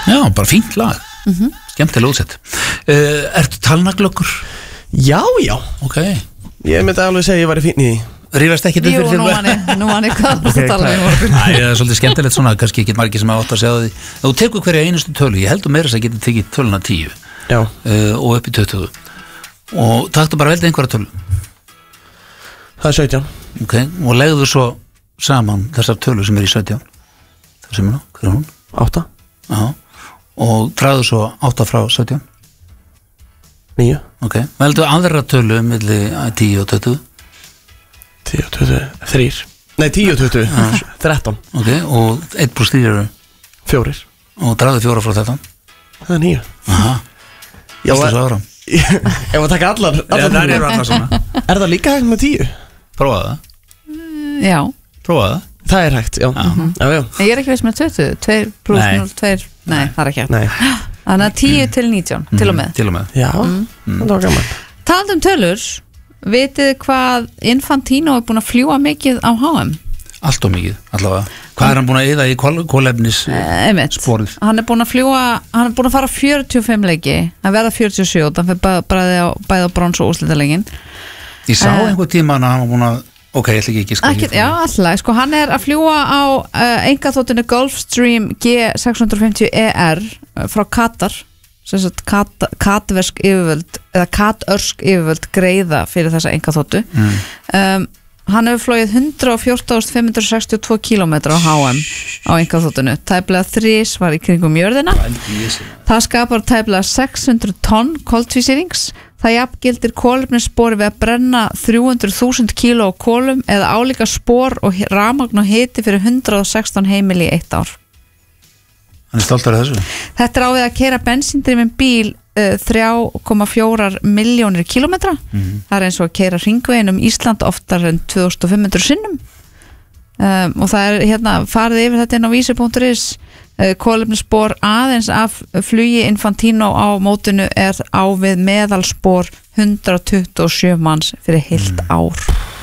Já, bara fínt lag Skemmtilega útsett Ertu talnaglöggur? Já Ok Ég myndi alveg segja ég væri fín í Rífast ekki Jú, nú hann hvað þú tala um morgun Æ, það er svolítið skemmtilegt svona, kannski ekki margir sem átt að segja því þú tekur hverja einustu tölu, ég heldur meira þess að geta tekið töluna 10 og upp í 20 og taktu bara veldi einhverja tölu Það er 17 Ok, og legðu svo saman þessar tölu sem er í 17 það sem er nú, hver er hún? 8 Já, og draðu svo 8 frá 17 9 Ok, veldu aðra tölu milli 10 og 20 10 og 20, 3 Nei, 10 og 20, 13 Ok, og 1 pluss 3 eru 4 og draðu 4 frá 13 Það er 9 Aha, Já, það er svo ára Ef að taka allar Það eru allar svona Er það líka hægt með 10? Prófaðu það Já Prófaðu það Það er hægt, já Ég er ekki veist með 20 2 pluss 0, 2 Nei, það er ekki hægt Nei Þannig að 10 til 19, til og með Til og með Já, það var gaman Talandi um tölur Vitið hvað Infantino er búin að fljúa mikið á HM? Allt og mikið, allavega Hvað er hann búin að eyða í kólefnis sporið? Hann er búin að fljúa Hann er búin að fara 45 leiki að verða 47 þannig að bæði á brons og úrslitaleikin Ég sá einhver tíma að hann var búin að ok, ég ætla ekki skilja Já, alltaf, sko hann er að fljúa á einkaþotinu Gulfstream G650ER frá Katar sem sagt katversk yfirvöld eða katörsk yfirvöld greiða fyrir þessa einkaþotu hann hefur flogið 114.562 kilometra á HM á einkaþotinu, tæplega 3 var í kringum jörðina það skapar tæplega 600 tonn koltvísýrings, það jafngildir kolefnisspori við að brenna 300.000 kíló kolum eða álíka spor og rafmagn og hiti fyrir 116 heimili í 1 ár Hann er stoltur af þessu Þetta er á við að keyra bensíndrifinn bíl 3,4 milljónir kílómetra það er eins og að keyra hringveginn um Ísland oftar en 2500 sinnum og það er hérna farið yfir þetta inn á vísi.is kolefnisspor aðeins af flugi Infantino á mótinu er á við meðalspor 127 manns fyrir heilt ár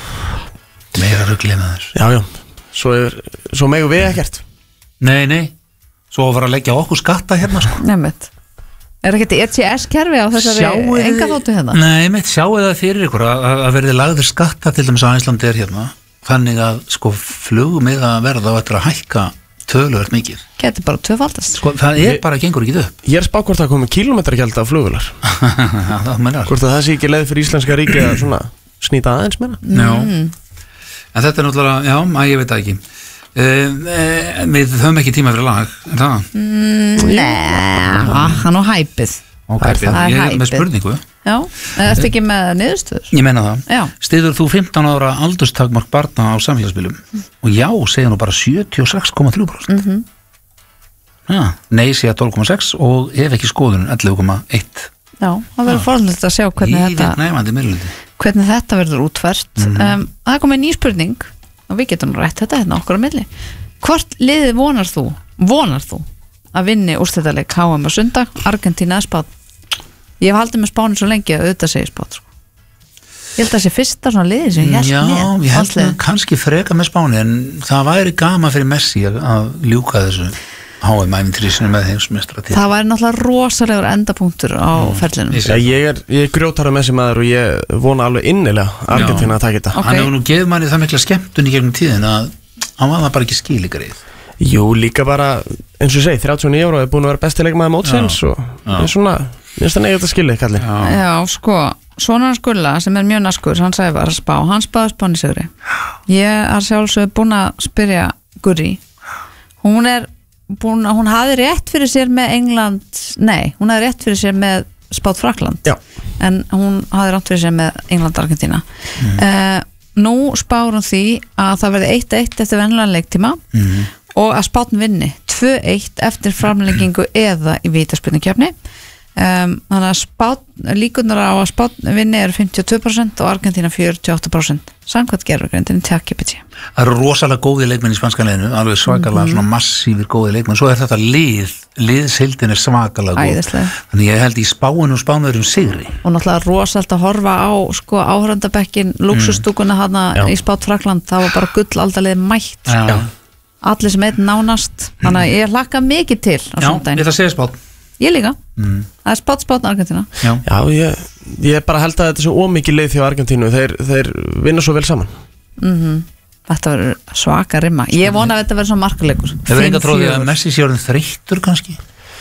Meira ruglið með þess Já, svo megum við ekkert Nei Svo að fara að leggja okkur skatta hérna sko. Nefnt Er ekki ETS-kerfi á þessari engaþóttu hérna? Nei, mitt sjáu það fyrir ykkur að verði lagður skatta til dæmis að Íslandi er hérna þannig að sko flugum við að verða á eftir að hækka töluvert mikið Getur bara tvöfaldast sko, það bara gengur ekki upp Ég er spá hvort það komið kílómetragjald af flugular Hvort það sé ekki leið fyrir íslenska ríki að svona snýta aðeins meira Já, en þetta er náttúrulega, já, ég veit það ekki við höfum ekki tíma fyrir lag er það? Nei, hann og hæpið Ég er með spurningu Já, ertu ekki með niðurstöður? Ég meina það, styður þú 15 ára aldurstakmark barna á samfélagsmiðlum og já, segja nú bara 76,3% Nei, segja 12,6 og ef ekki skoðun 11,1 Já, það verður forðulegt að sjá hvernig þetta verður útfært Það komið ný spurning og við getum rætt þetta hérna okkur á milli hvort liðið vonar þú að vinni úrslitaleik HM á sundag, Argentína eða Spán ég hef haldið með Spáni svo lengi að auðvitað segja Spán sko. ég held að það sé fyrsta svona liðið sem ég held með ég held að kannski freka með Spáni en það væri gaman fyrir Messi að ljúka þessu HM-ævintýri með heimsmeistaratitil það væri náttúrulega rosalegur endapunktur á ferlinum ég er grjótara Messi maður og ég vona alveg innilega Argentína að taka þetta Hann hefur nú gefið manni það mikla skemmtun í gegnum tíðin að hann var það bara ekki skilíkarið Jú, líka bara, eins og segi 39 ára og er búin að vera bestileikmaður mótsins og er svona, minnst hann eiga þetta skilið kallið Já, sko, svona hans Gulla sem er mjög naskur, hann sagði bara spá hann spáði Spáni sigri ég er sjálfsög búin að spyrja Guri hún hafði rétt fyrir sér með England hún hafði rétt fyrir sér með Spán Frakland en hún hafði rétt fyrir sér með England Argentína nú spár hún því að það verði 1-1 eftir venjulegan leiktíma og að Spán vinni 2-1 eftir framlengingu eða í vítaspyrnukeppni þannig að líkurnar á að Spán vinni eru 52% og Argentína 48% samkvæmt gerfugrindin TCHPG Það eru rosalega góði leikmenn í spanska liðinu alveg svakalega svona massífir góði leikmenn svo er þetta liðsheildin er svakalega góð þannig ég held í Spáinu og Spánverðum sigri og náttúrulega rosalega að horfa á sko áhörandabekkin luxustúkuna hana í Spán Frakland það var bara gull aldalið mætt allir sem einn nánast þannig að ég hlakka mikið til á Já, sunnudaginn. ég ætla að segja spátt. Ég líka, það er spátt Argentína. Já, ég bara held að þetta er svo ómikið leið hjá Argentínu, þeir vinna svo vel saman. Þetta verður svaka rimma. Ég vona að þetta verður svona markaleikur. Hefur enga tróðið að Messi sé orðin þreyttur kannski?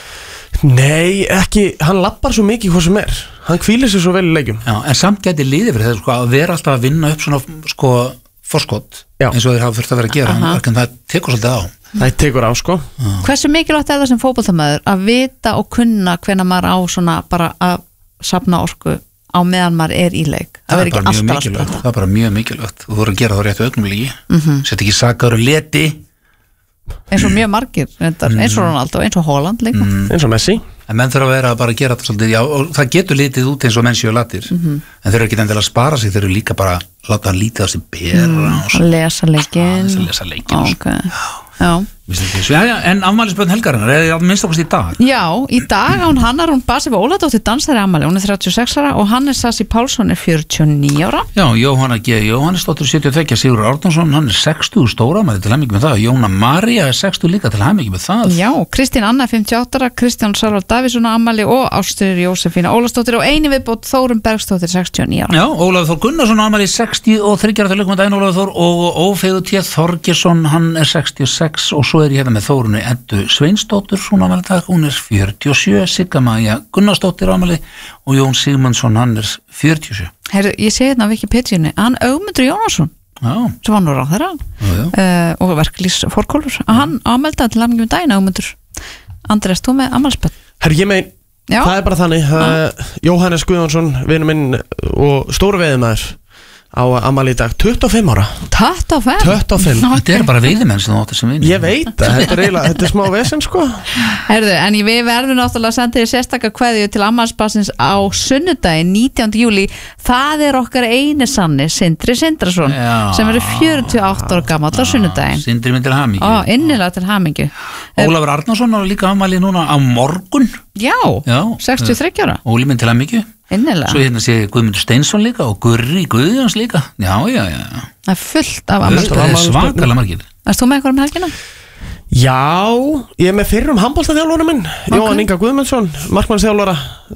Nei, ekki, hann lappar svo mikið hvað sem er. Hann hvílir sér svo vel í leikjum. Já, en samt gæti liðið fyrir þetta sko, að vera alltaf að vinna upp svona sko forskott eins og þeir hafa þurft að vera að gera en það tekur svolítið á. Það tekur á sko. Hversu mikilvægt er það sem fótboltamaður að vita og kunna hvenær maður á svona bara að safna orku á meðan maður er í leik? Það er bara mjög mikilvægt. Það er bara mjög mikilvægt. Þú voru að gera það réttu augnumlíki. Sett ekki sakaður leti. Eins og mjög margir, eins og Ronaldo, eins og Haaland líka. Eins og Messi. En menn þurfa að vera að bara gera þetta svolítið, já, og það getur litið út eins og menn séu latir. En þeir eru ekki endilega að spara sig, þeir eru líka bara að láta hann lítið á sig bera og lesa leikinn. Lesa leikinn. Okay. Já. Já, en afmælisbörn helgarinnar er minnst okkast í dag. Já, í dag án Hanna Rún Basif Óladóttir dansari afmæli, hún er 36 ára og Hannes Sassi Pálsson er 49 ára. Já, Jóhanna G. Jóhannesdóttir 72, Sigurður Árnason, hann er 60 stóra, maður til hamingju með það. Jóna María er 60 líka til hamingju með það. Já, Kristín Anna 58 ára, Kristján Salvar Davíðsson afmæli og Ástur Jósefína Ólastóttir og eini viðbót Þórun Bergsdóttir 69 ára. Já, Ólafur Þór Gunnarsson afmæli 63 ára til leikum með daginn Ólafur Þór og Ófeigur T. Þorgeirsson, hann er 66 og svo er ég með Þórunni Eddu Sveinsdóttur, hún afmæli dag, hún er 47, Sigga Maja Gunnarsdóttir afmæli og Jón Sigmundsson, hann er 47. Herru, ég segi hérna á Wikipediunni, hann Ögmundur Jónasson, sem var nú ráðherra og verklýs fórkólur, hann afmæli dag til hamingju með daginn Ögmundur. Andrés, þú með afmælisbörn? Herru, ég mein, það er bara þannig, Jóhannes Guðjónsson, vinur minn og stóru veiðmaður á afmæli í dag, 25 ára. 25? Þetta er bara veiðimenn sem þú áttir sem vinur. Ég veit það, þetta er smá vesen sko. Herðu, en við verðum náttúrulega að senda þér sérstakar kveðju til afmælisbarnsins á sunnudaginn 19. júlí. Það er okkar eini sanni Sindri Sindrason sem verður 48 ára gamall á sunnudaginn. Sindri minn til hamingju. Innilega til hamingju. Ólafur Arnarsson er líka afmæli núna á morgun. Já, 63 ára. Óli minn til hamingju. Innilega. Svo hérna sé Guðmundur Steinsson líka og Gurri Guðjóns líka. Já. Það er fullt af afmælisbörnum. Það er svakalega margir. Erst þú með eitthvað helgina? Já, ég er með fyrrum handboltaþjálfara minn, Jóhann Inga Guðmundsson, markmannsþjálfara.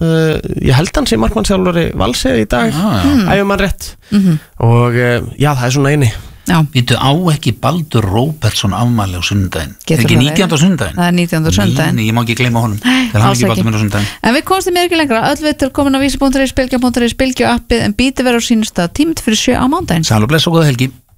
Ég held hann sé markmannsþjálfari Valsið í dag, æfum hann rétt. Og já, það er svona eini. Vítu á ekki Baldur Róbertsson afmæli á sunnudaginn? Er ekki 19. sunnudaginn? Það er 19. sunnudaginn. Ég má ekki gleyma honum. Það er hann ekki Baldur minn á sunnudaginn. En við komstum mér ekki lengra. Öll við til komin á vísi.is, Bylgja.is, Bylgju appið en býti verður á sínustað tímit fyrir 7 á mándaginn. Sæl og bless og góða helgi.